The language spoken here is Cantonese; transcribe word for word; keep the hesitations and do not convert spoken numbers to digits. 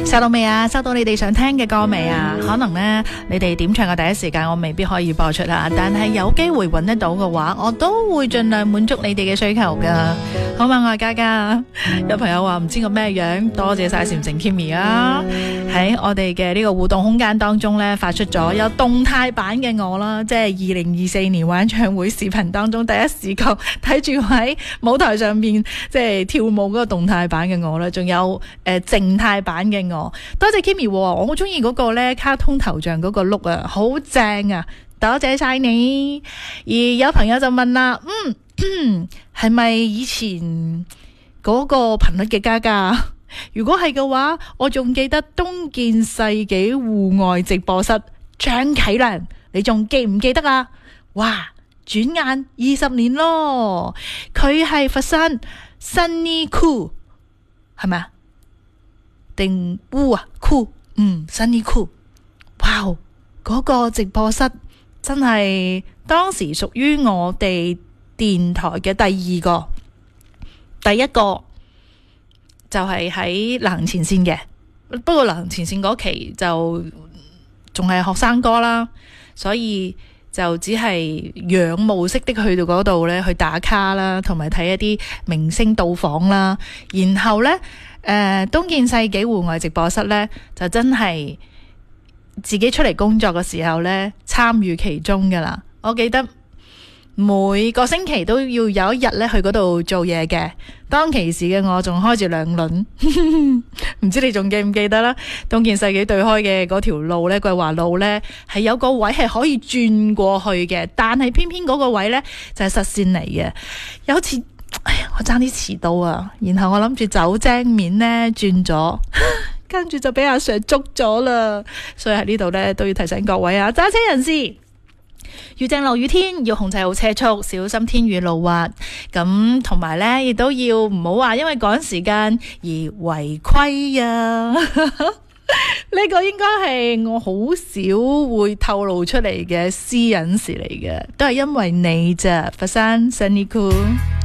收到未啊？收到你哋想聽嘅歌未啊？可能呢，你哋點唱嘅第一時間我未必可以播出啦，但係有機會揾得到嘅話，我都會盡量滿足你哋嘅需求噶。好嘛，我係嘉嘉。有朋友話唔知我咩樣，多謝晒禪城 Kimmy 啊！喺我哋嘅呢個互動空間當中呢，發出咗有動態版嘅我啦，即係二零二四年演唱會視頻當中第一視覺睇住喺舞台上面即係跳舞嗰個動態版嘅我啦，仲有誒靜態版嘅我。多謝 Kimmy， 我好中意嗰個咧卡通頭像嗰個 look 啊，好正啊！多謝晒你。而有朋友就問啦，嗯，係咪以前嗰個頻率嘅嘉嘉？如果係嘅話，我仲記得東建世紀戶外直播室張啟良，你仲記唔記得啊？哇！轉眼二十年咯，佢係佛山 Sunny Cool 係咪啊？定烏啊 Cool， 嗯 Sunny Cool， 哇！嗰個直播室真係當時屬於我哋電台嘅第二個，第一個就係喺流行前線嘅，不過流行前線嗰期就仲係學生哥啦，所以就只係仰慕式的去到嗰度咧，去打卡啦，同埋睇一啲明星到訪啦。然後呢，誒、呃、東建世紀戶外直播室呢，就真係自己出嚟工作嘅時候呢，參與其中噶啦。我記得每個星期都要有一日咧去嗰度做嘢嘅。當其時嘅我仲開住兩輪，唔知你仲記唔記得啦？東建世紀對開嘅嗰條路咧，桂華路咧，係有個位係可以轉過去嘅，但係偏偏嗰個位咧就係實線嚟嘅。有次，哎呀，我爭啲遲到啊，然後我諗住走正面咧轉咗，跟住就俾阿 Sir 捉咗啦。所以喺呢度咧都要提醒各位啊，揸車人士，遇正落雨天要控制好車速，小心天雨路滑。咁同埋呢，亦都要唔好話因為趕時間而違規啊！呢個應該係我好少會透露出嚟嘅私隱事嚟嘅，都係因為你咋，佛山 Sunny Cool。